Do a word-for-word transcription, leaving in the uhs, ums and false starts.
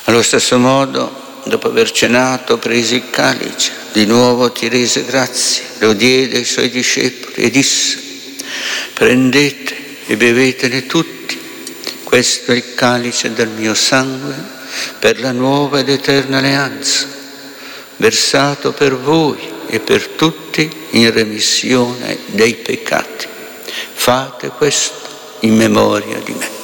Allo stesso modo, dopo aver cenato, prese il calice, di nuovo ti rese grazie, lo diede ai suoi discepoli e disse: prendete e bevetene tutti, questo è il calice del mio sangue per la nuova ed eterna alleanza, versato per voi e per tutti in remissione dei peccati. Fate questo in memoria di me.